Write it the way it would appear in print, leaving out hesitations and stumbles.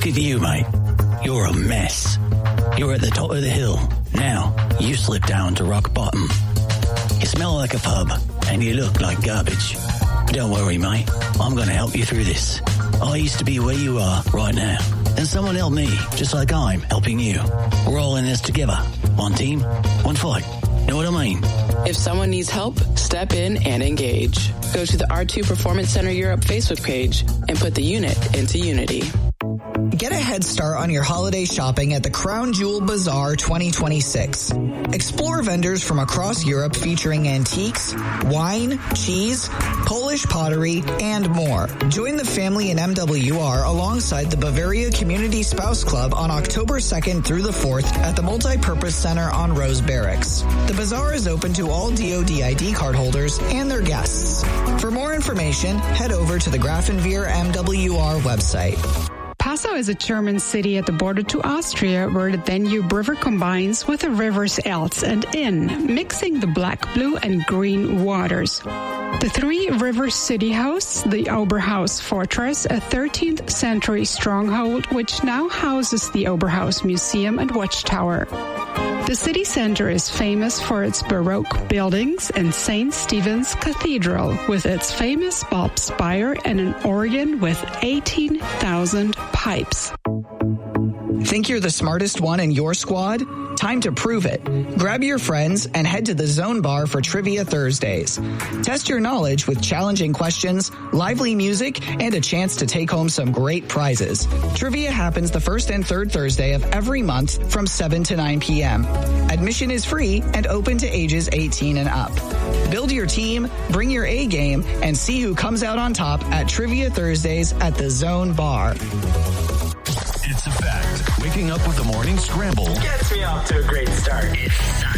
Look at you, mate. You're a mess. You're at the top of the hill. Now, you slip down to rock bottom. You smell like a pub, and you look like garbage. Don't worry, mate. I'm going to help you through this. I used to be where you are right now. And someone helped me, just like I'm helping you. We're all in this together. One team, one fight. Know what I mean? If someone needs help, step in and engage. Go to the R2 Performance Center Europe Facebook page and put the unit into Unity. Get a head start on your holiday shopping at the Crown Jewel Bazaar 2026. Explore vendors from across Europe featuring antiques, wine, cheese, Polish pottery, and more. Join the family in MWR alongside the Bavaria Community Spouse Club on October 2nd through the 4th at the Multipurpose Center on Rose Barracks. The bazaar is open to all DoD ID card holders and their guests. For more information, head over to the Grafenwehr MWR website. Passau is a German city at the border to Austria where the Danube River combines with the rivers Elz and Inn, mixing the black, blue, and green waters. The Three Rivers city hosts the Oberhaus Fortress, a 13th century stronghold which now houses the Oberhaus Museum and Watchtower. The city center is famous for its Baroque buildings and St. Stephen's Cathedral with its famous bulb spire and an organ with 18,000 pipes. Think you're the smartest one in your squad? Time to prove it. Grab your friends and head to the Zone Bar for Trivia Thursdays. Test your knowledge with challenging questions, lively music, and a chance to take home some great prizes. Trivia happens the first and third Thursday of every month from 7 to 9 p.m. Admission is free and open to ages 18 and up. Build your team, bring your A game, and see who comes out on top at Trivia Thursdays at the Zone Bar. It's a fact. Waking up with the morning scramble gets me off to a great start.